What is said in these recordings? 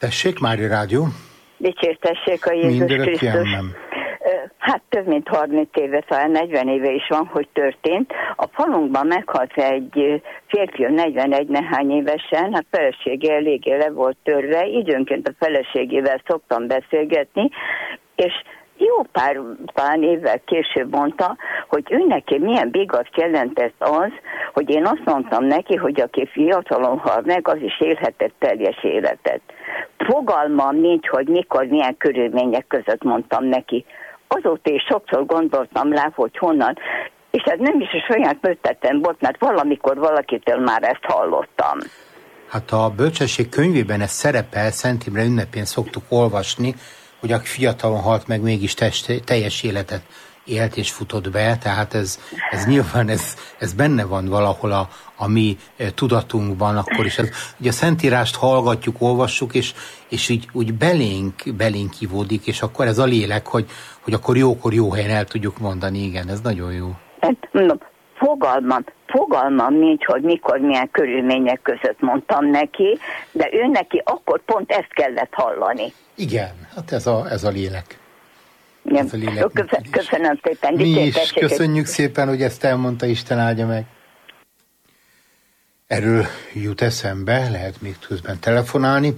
Tessék, Mária Rádió. Dicsértessék a Jézus Krisztus. Nem. Hát több mint 30 éve, talán 40 éve is van, hogy történt. A falunkban meghalt egy férfi 41 nehány évesen, a felesége eléggé le volt törve, időnként a feleségével szoktam beszélgetni, és jó pár évvel később mondta, hogy ő neki milyen bigaszt jelentett az, hogy én azt mondtam neki, hogy aki fiatalon hal meg, az is élhetett teljes életet. Fogalmam nincs, hogy mikor, milyen körülmények között mondtam neki. Azóta is sokszor gondoltam rá, hogy honnan, és ez nem is a saját ötletem volt, mert valamikor valakitől már ezt hallottam. Hát a Bölcsesség könyvében ez szerepel, Szent Imre ünnepén szoktuk olvasni, hogy aki fiatalon halt meg, mégis teljes életet élt és futott be, tehát ez nyilván ez benne van valahol a mi tudatunkban akkor is. Ugye a Szentírást hallgatjuk, olvassuk, és így úgy belénk ivódik, és akkor ez a lélek, hogy akkor jókor jó helyen el tudjuk mondani, igen, ez nagyon jó. Fogalmam nincs, hogy mikor, milyen körülmények között mondtam neki, de ő neki akkor pont ezt kellett hallani. Igen, hát ez a lélek. Ez a lélek köszönöm szépen. Mi is köszönjük szépen, hogy ezt elmondta, Isten áldja meg. Erről jut eszembe, lehet még közben telefonálni.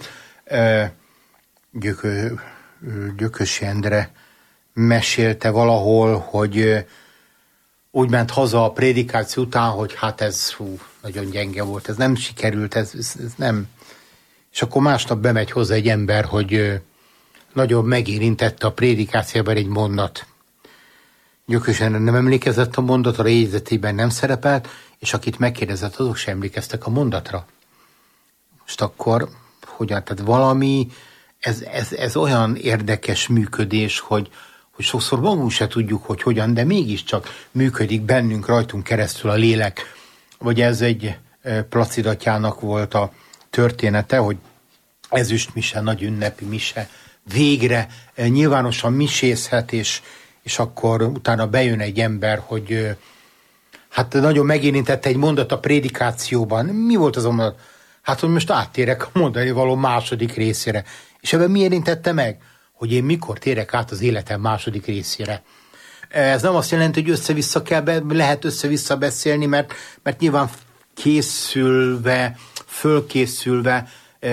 Gyökös Endre mesélte valahol, hogy úgy ment haza a prédikáció után, hogy hát ez nagyon gyenge volt, ez nem sikerült, ez nem. És akkor másnap bemegy hozzá egy ember, hogy nagyon megérintette a prédikációban egy mondat. Gyökös Endre nem emlékezett a mondatra, a jegyzetében nem szerepelt, és akit megkérdezett, azok sem emlékeztek a mondatra. Most akkor, hogyan, tehát valami, ez olyan érdekes működés, hogy sokszor magunk se tudjuk, hogy hogyan, de mégiscsak működik bennünk, rajtunk keresztül a lélek. Vagy ez egy Placid atyának volt a története, hogy ezüstmise, nagy ünnepi mise végre nyilvánosan misézhet, és akkor utána bejön egy ember, hogy hát nagyon megérintette egy mondat a prédikációban. Mi volt az a mondat? Hát, hogy most áttérek a mondani való második részére. És ebben mi érintette meg? Hogy én mikor térek át az életem második részére. Ez nem azt jelenti, hogy össze-vissza lehet össze-vissza beszélni, mert nyilván készülve, fölkészülve,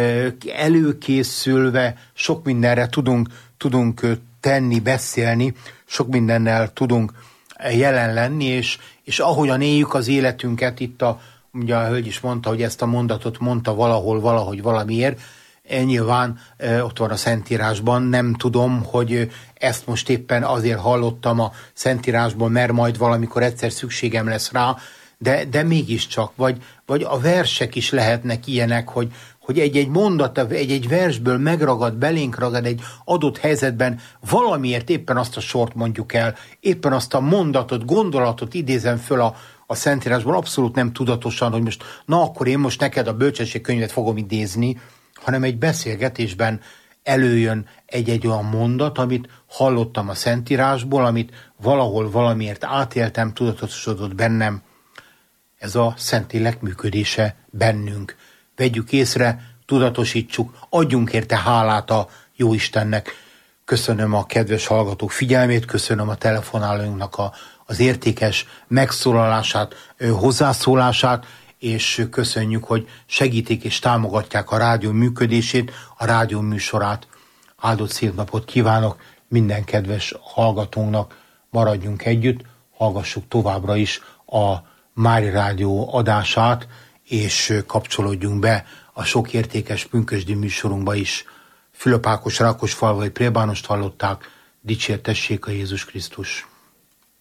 előkészülve sok mindenre tudunk tenni, beszélni, sok mindennel tudunk jelen lenni, és ahogyan éljük az életünket, itt ugye a hölgy is mondta, hogy ezt a mondatot mondta valahol, valahogy, valamiért, nyilván ott van a Szentírásban, nem tudom, hogy ezt most éppen azért hallottam a Szentírásból, mert majd valamikor egyszer szükségem lesz rá, de mégiscsak, vagy a versek is lehetnek ilyenek, hogy egy mondat, egy versből megragad, belénk ragad egy adott helyzetben, valamiért éppen azt a sort mondjuk el, éppen azt a mondatot, gondolatot idézem föl a Szentírásból, abszolút nem tudatosan, hogy most, na akkor én most neked a Bölcsesség könyvet fogom idézni, hanem egy beszélgetésben előjön egy olyan mondat, amit hallottam a Szentírásból, amit valahol valamiért átéltem, tudatosodott bennem. Ez a Szentlélek működése bennünk. Vegyük észre, tudatosítsuk, adjunk érte hálát a Jóistennek. Köszönöm a kedves hallgatók figyelmét, köszönöm a telefonálóinknak az értékes megszólalását, hozzászólását, és köszönjük, hogy segítik és támogatják a rádió működését, a rádió műsorát. Áldott szép napot kívánok minden kedves hallgatónknak, maradjunk együtt, hallgassuk továbbra is a Mária Rádió adását, és kapcsolódjunk be a sok értékes pünkösdi műsorunkba is. Fülöp Ákos, Rákosfalvai plébánost hallották, dicsértessék a Jézus Krisztus!